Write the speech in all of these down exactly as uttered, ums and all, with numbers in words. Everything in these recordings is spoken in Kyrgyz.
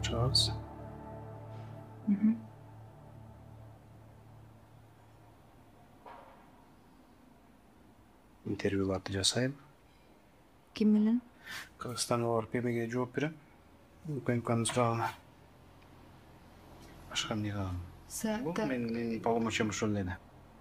Чыгабыз. Интервьюларды жасайм. Ким менен? Кыргызстанга барып эмеге жооп берем. УКМКнын сурагына. Башка эмне калган? Бул менин полномочиям ушул эле.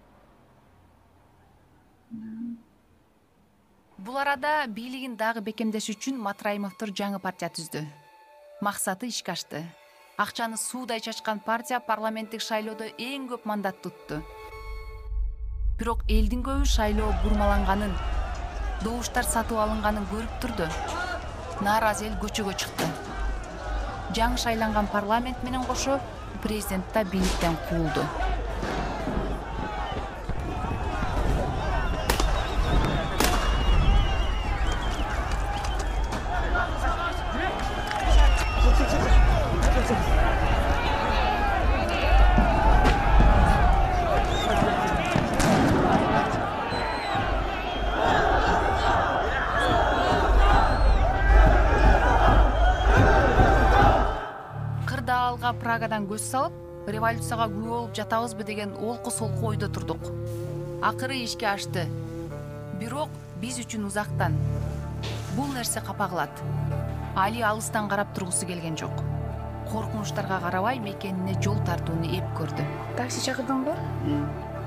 Бул арада бийлигин дагы бекемдеш үчүн Матраимовдор жаңы партия түздү. Максаты ишке ашты. Акчаны суудай чачкан партия парламенттик шайлоодо эң көп мандат тутту. Бирок элдин көбү шайлоо бурмаланганын, добуштар сатып алынганын көрүп турду. Нааразы эл көчөгө чыкты. Жаңы шайланган парламент менен кошо президент да бийликтен куулду. Кырдаалга Прагадан көз салып, революцияга күбө болуп жатабызбы деген олку солку ойдо турдук. Акыры ишке ашты. Бирок биз үчүн узактан. Бул нерсе капа кылат. Али алыстан карап тургусу келген жок. Коркунучтарга карабай мекенине жол тартууну эп көрдү. Такси чакырдыңбы?